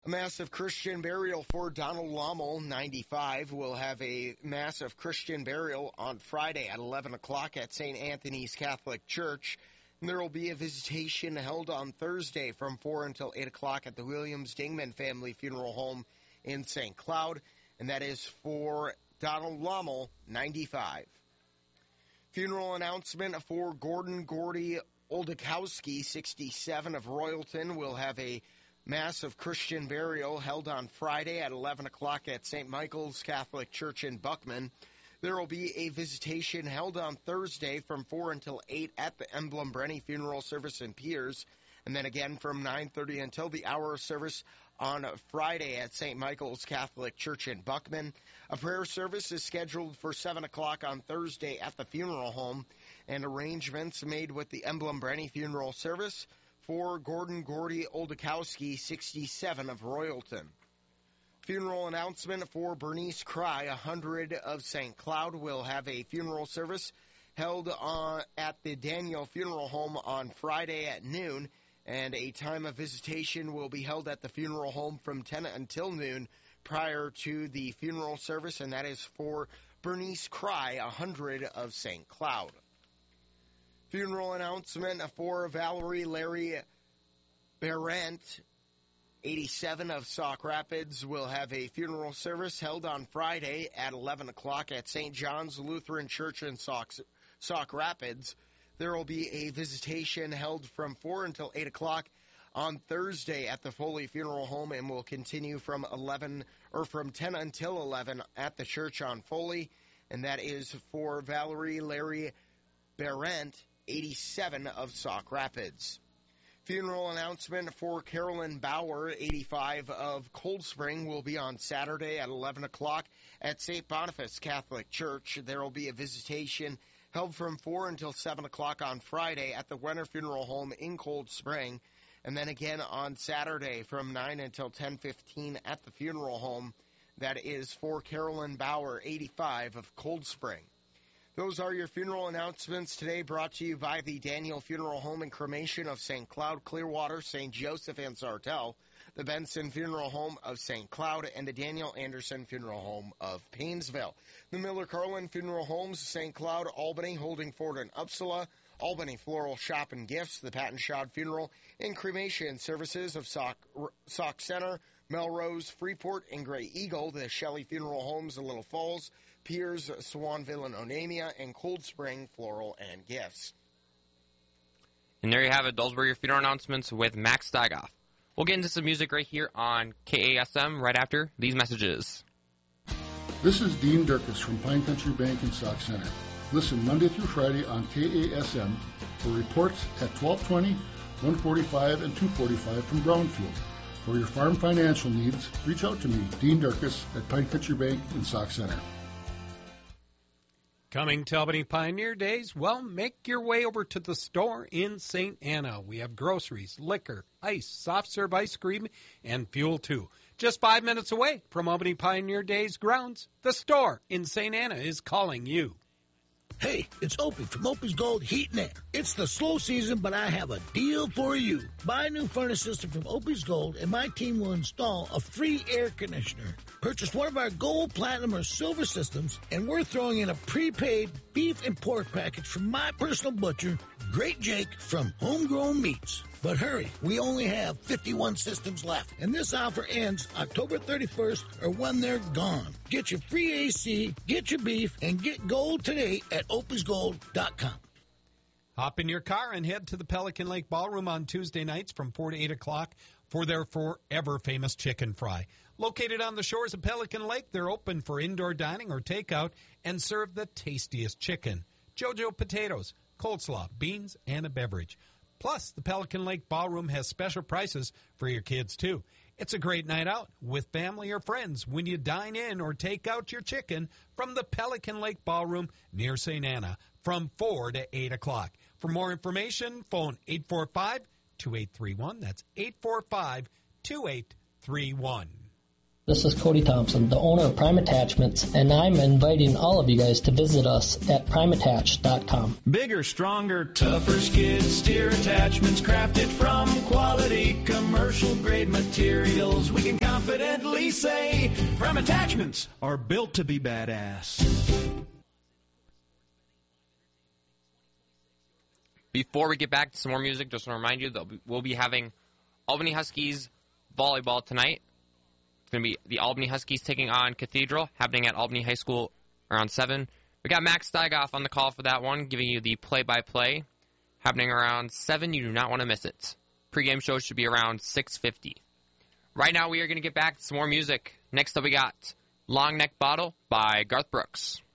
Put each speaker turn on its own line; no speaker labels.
A massive Christian burial for Donald Lommel, 95, will have a massive Christian burial on Friday at 11 o'clock at St. Anthony's Catholic Church. And there will be a visitation held on Thursday from 4 until 8 o'clock at the Williams Dingman Family Funeral Home in St. Cloud, and that is for Donald Lommel, 95. Funeral announcement for Gordon Gordy Oldakowski, 67, of Royalton, will have a massive Christian burial held on Friday at 11 o'clock at St. Michael's Catholic Church in Buckman. There will be a visitation held on Thursday from 4 until 8 at the Emblem Brenny Funeral Service in Piers, and then again from 9:30 until the hour of service on Friday at St. Michael's Catholic Church in Buckman. A prayer service is scheduled for 7 o'clock on Thursday at the funeral home, and arrangements made with the Emblem Brenny Funeral Service for Gordon Gordy Oldakowski, 67, of Royalton. Funeral announcement for Bernice Cry, 100, of St. Cloud, will have a funeral service held at the Daniel Funeral Home on Friday at noon, and a time of visitation will be held at the funeral home from 10 until noon prior to the funeral service, and that is for Bernice Cry, 100, of St. Cloud. Funeral announcement for Valerie Larry Berendt, 87, of Sauk Rapids, will have a funeral service held on Friday at 11 o'clock at St. John's Lutheran Church in Sauk Rapids. There will be a visitation held from 4 until 8 o'clock on Thursday at the Foley Funeral Home, and will continue from 10 until 11 at the church on Foley, and that is for Valerie Larry Berendt, 87, of Sauk Rapids. Funeral announcement for Carolyn Bauer, 85, of Cold Spring, will be on Saturday at 11 o'clock at St. Boniface Catholic Church. There will be a visitation held from 4 until 7 o'clock on Friday at the Wenner Funeral Home in Cold Spring, and then again on Saturday from 9 until 10:15 at the funeral home. That is for Carolyn Bauer, 85, of Cold Spring. Those are your funeral announcements today, brought to you by the Daniel Funeral Home and Cremation of St. Cloud, Clearwater, St. Joseph, and Sartell, the Benson Funeral Home of St. Cloud, and the Daniel Anderson Funeral Home of Paynesville. The Miller Carlin Funeral Homes, St. Cloud, Albany, Holding Ford, and Upsala, Albany Floral Shop and Gifts, the Patton Shod Funeral and Cremation Services of Sauk Center, Melrose, Freeport, and Gray Eagle, the Shelley Funeral Homes in Little Falls, Piers, Swanville, and Onamia, and Cold Spring Floral and Gifts.
And there you have it. Those were your funeral announcements with Max Steigoff. We'll get into some music right here on KASM right after these messages.
This is Dean Durkis from Pine Country Bank in Sauk Center. Listen Monday through Friday on KASM for reports at 12:20, 1:45, and 2:45 from Brownfield. For your farm financial needs, reach out to me, Dean Durkis, at Pine Country Bank in Sauk Center.
Coming to Albany Pioneer Days, well, make your way over to the store in St. Anna. We have groceries, liquor, ice, soft-serve ice cream, and fuel, too. Just 5 minutes away from Albany Pioneer Days grounds, the store in St. Anna is calling you.
Hey, it's Opie from Opie's Gold Heat and Air. It's the slow season, but I have a deal for you. Buy a new furnace system from Opie's Gold, and my team will install a free air conditioner. Purchase one of our gold, platinum, or silver systems, and we're throwing in a prepaid beef and pork package from my personal butcher, Great Jake from Homegrown Meats. But hurry, we only have 51 systems left, and this offer ends October 31st or when they're gone. Get your free AC, get your beef, and get gold today at opiesgold.com.
Hop in your car and head to the Pelican Lake Ballroom on Tuesday nights from 4 to 8 o'clock for their forever famous chicken fry. Located on the shores of Pelican Lake, they're open for indoor dining or takeout and serve the tastiest chicken, JoJo potatoes, coleslaw, beans, and a beverage. Plus, the Pelican Lake Ballroom has special prices for your kids, too. It's a great night out with family or friends when you dine in or take out your chicken from the Pelican Lake Ballroom near St. Anna from 4 to 8 o'clock. For more information, phone 845-2831. That's 845-2831.
This is Cody Thompson, the owner of Prime Attachments, and I'm inviting all of you guys to visit us at primeattach.com.
Bigger, stronger, tougher skid steer attachments crafted from quality commercial-grade materials. We can confidently say Prime Attachments are built to be badass.
Before we get back to some more music, just want to remind you that we'll be having Albany Huskies volleyball tonight. It's going to be the Albany Huskies taking on Cathedral, happening at Albany High School around 7. We got Max Steigoff on the call for that one, giving you the play-by-play, happening around 7. You do not want to miss it. Pre-game show should be around 6:50. Right now, we are going to get back to some more music. Next up, we got Long Neck Bottle by Garth Brooks.